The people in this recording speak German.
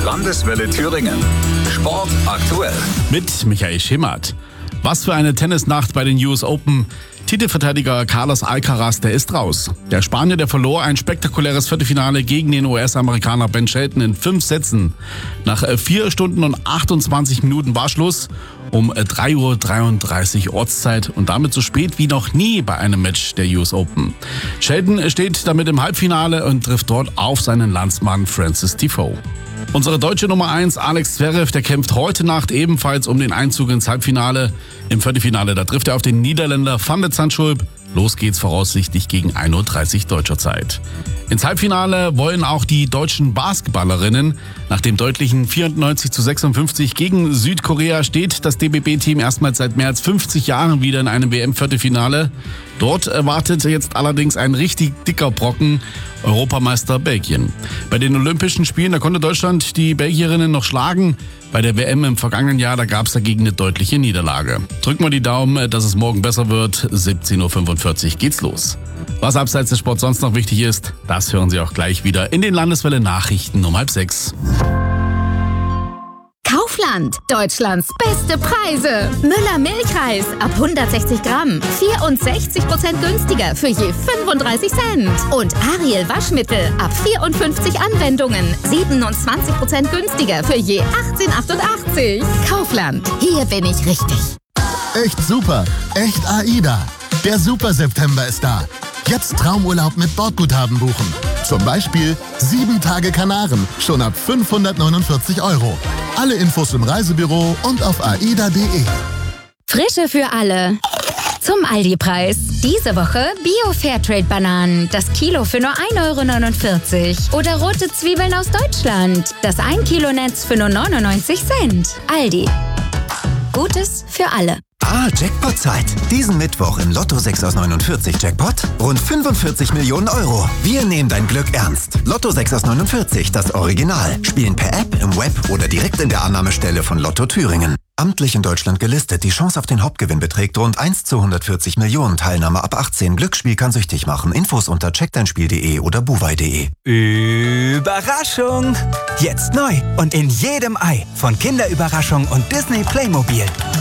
Landeswelle Thüringen. Sport aktuell. Mit Michael Schimmert. Was für eine Tennisnacht bei den US Open. Titelverteidiger Carlos Alcaraz, der ist raus. Der Spanier, der verlor ein spektakuläres Viertelfinale gegen den US-Amerikaner Ben Shelton in 5 Sätzen. Nach 4 Stunden und 28 Minuten war Schluss um 3:33 Uhr Ortszeit und damit so spät wie noch nie bei einem Match der US Open. Shelton steht damit im Halbfinale und trifft dort auf seinen Landsmann Frances Tiafoe. Unsere deutsche Nummer 1, Alex Zverev, der kämpft heute Nacht ebenfalls um den Einzug ins Halbfinale. Im Viertelfinale, da trifft er auf den Niederländer Van de Zandschulp. Los geht's voraussichtlich gegen 1:30 Uhr deutscher Zeit. Ins Halbfinale wollen auch die deutschen Basketballerinnen. Nach dem deutlichen 94:56 gegen Südkorea steht das DBB-Team erstmals seit mehr als 50 Jahren wieder in einem WM-Viertelfinale. Dort erwartet jetzt allerdings ein richtig dicker Brocken, Europameister Belgien. Bei den Olympischen Spielen, da konnte Deutschland die Belgierinnen noch schlagen. Bei der WM im vergangenen Jahr, da gab es dagegen eine deutliche Niederlage. Drücken wir die Daumen, dass es morgen besser wird. 17:45 Uhr geht's los. Was abseits des Sports sonst noch wichtig ist, das hören Sie auch gleich wieder in den Landeswelle Nachrichten um 5:30. Kaufland, Deutschlands beste Preise. Müller Milchreis ab 160 Gramm, 64% günstiger für je 35 Cent. Und Ariel Waschmittel ab 54 Anwendungen, 27% günstiger für je 18,88. Kaufland, hier bin ich richtig. Echt super, echt AIDA. Der Super September ist da. Jetzt Traumurlaub mit Bordguthaben buchen. Zum Beispiel 7 Tage Kanaren, schon ab 549 €. Alle Infos im Reisebüro und auf aida.de. Frische für alle. Zum Aldi-Preis. Diese Woche Bio-Fairtrade-Bananen. Das Kilo für nur 1,49 €. Oder rote Zwiebeln aus Deutschland. Das 1 Kilo Netz für nur 99 Cent. Aldi. Gutes für alle. Jackpot-Zeit. Diesen Mittwoch im Lotto 6 aus 49 Jackpot. Rund 45 Millionen €. Wir nehmen dein Glück ernst. Lotto 6 aus 49, das Original. Spielen per App, im Web oder direkt in der Annahmestelle von Lotto Thüringen. Amtlich in Deutschland gelistet. Die Chance auf den Hauptgewinn beträgt rund 1:140 Millionen. Teilnahme ab 18. Glücksspiel kann süchtig machen. Infos unter checkdeinspiel.de oder buwei.de. Überraschung! Jetzt neu und in jedem Ei. Von Kinderüberraschung und Disney Playmobil.